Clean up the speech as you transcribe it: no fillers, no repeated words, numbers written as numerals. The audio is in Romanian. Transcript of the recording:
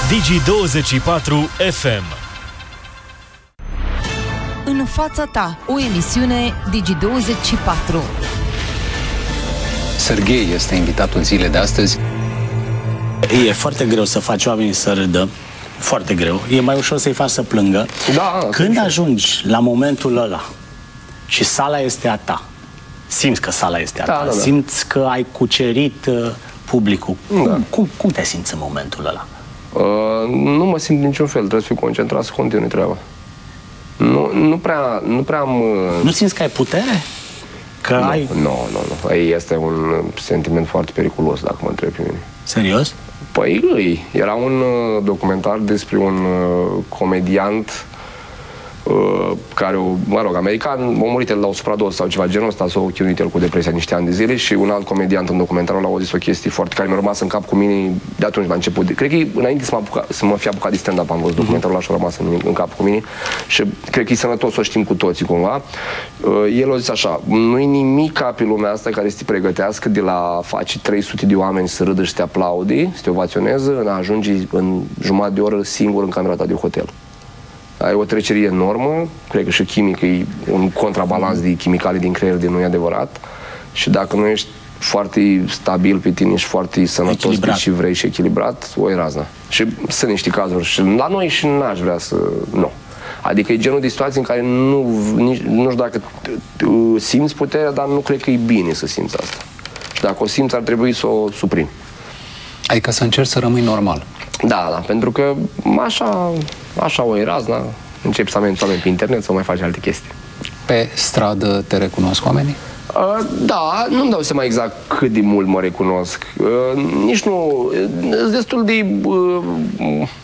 Digi24 FM. În fața ta, o emisiune Digi24. Serghei este invitatul zilei de astăzi. E foarte greu să faci oamenii să râdă. Foarte greu. E mai ușor să-i faci să plângă. Da, când ajungi la momentul ăla și sala este a ta, simți că sala este a ta, simți că ai cucerit publicul. Cum te simți în momentul ăla? Nu mă simt niciun fel. Trebuie să fiu concentrat să continui treaba. Nu prea am... Nu simți că ai putere? Că ai... Nu. Este un sentiment foarte periculos, dacă mă întrebi pe mine. Serios? Păi, era un documentar despre un comediant care, american, a murit el la o supradoză sau ceva genul ăsta, s-a chinuit el cu depresia niște ani de zile și un alt comediant în documentarul ăla a zis o chestie foarte care mi-a rămas în cap cu mine de atunci la început. Cred că înainte să mă fi apucat de stand-up am văzut documentarul ăla și a rămas în cap cu mine și cred că e sănătos să o știm cu toții cumva. El a zis așa, nu-i nimic ca pe lumea asta care să te pregătească de la face 300 de oameni să râdă și să te aplaude, să te ovaționeze, în a ajunge în jumătate de oră singur în camera ta de hotel. Ai o trecere enormă, cred că și chimic e un contrabalans de chimicale din creier de nu e adevărat și dacă nu ești foarte stabil pe tine și foarte sănătos și vrei și echilibrat, o e razna. Și sunt niște cazuri și la noi și n-aș vrea să... Nu. Adică e genul de situație în care nu știu dacă simți puterea, dar nu cred că e bine să simți asta. Și dacă o simți, ar trebui să o suprimi. Adică să încerci să rămâi normal. Da, pentru că așa o e razna, începi să ameninți oameni pe internet sau mai faci alte chestii. Pe stradă te recunosc oamenii? Da, nu-mi dau seama exact cât de mult mă recunosc. Nici nu... Sunt destul de